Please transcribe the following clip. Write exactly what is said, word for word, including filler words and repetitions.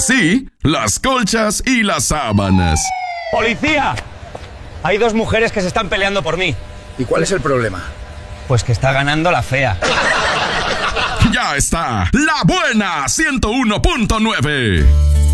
sí, las colchas y las sábanas. ¡Policía! Hay dos mujeres que se están peleando por mí. ¿Y cuál es el problema? Pues que está ganando la fea. Ya está, La Buena ciento uno punto nueve.